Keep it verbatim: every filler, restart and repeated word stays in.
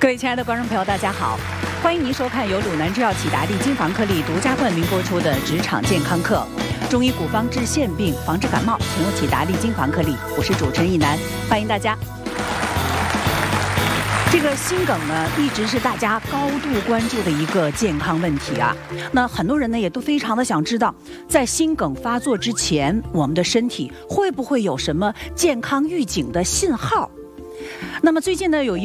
各位亲爱的观众朋友，大家好，欢迎您收看由鲁南制药启达利金防克力独家冠名播出的职场健康课。中医古方治腺病，防治感冒，请用启达利金防克力。我是主持人一楠，欢迎大家。这个心梗呢，一直是大家高度关注的一个健康问题啊。那很多人呢，也都非常的想知道，在心梗发作之前，我们的身体会不会有什么健康预警的信号？那么最近呢，有一